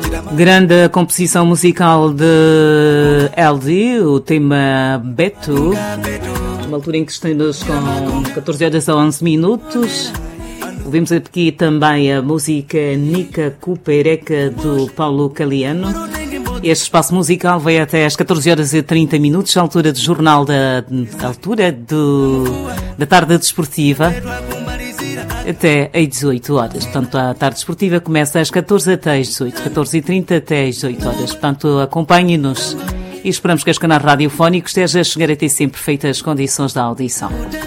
Grande composição musical de LD, o tema Beto, uma altura em que estamos com 14 horas a 11 minutos. Ouvimos aqui também a música Nica Cupereca do Paulo Caliano. Este espaço musical vai até às 14 horas e 30 minutos, à altura do jornal da tarde desportiva, até às 18 horas. Portanto, a tarde desportiva começa às 14 até às 18, 14h30 até às 18 horas. Portanto, acompanhe-nos e esperamos que este canal radiofónico esteja a chegar a ter sempre perfeitas condições da audição.